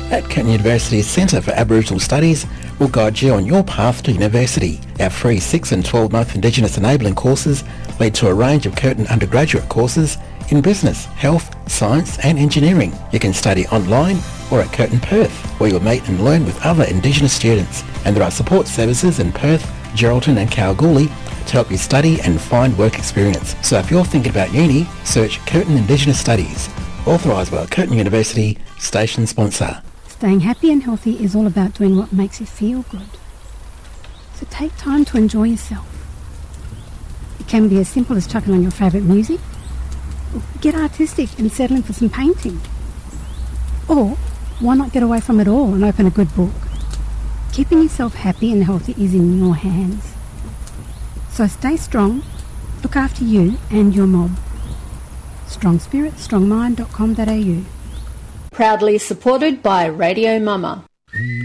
At Curtin University's Centre for Aboriginal Studies, will guide you on your path to university. Our free 6 and 12-month Indigenous Enabling courses lead to a range of Curtin undergraduate courses in business, health, science and engineering. You can study online or at Curtin Perth, where you'll meet and learn with other Indigenous students. And there are support services in Perth, Geraldton and Kalgoorlie to help you study and find work experience. So if you're thinking about uni, search Curtin Indigenous Studies. Authorised by Curtin University, station sponsor. Staying happy and healthy is all about doing what makes you feel good. So take time to enjoy yourself. It can be as simple as chucking on your favourite music, or get artistic and settle in for some painting. Or why not get away from it all and open a good book? Keeping yourself happy and healthy is in your hands. So stay strong, look after you and your mob. Strong spirit, strongmind.com.au. Proudly supported by Radio Mama.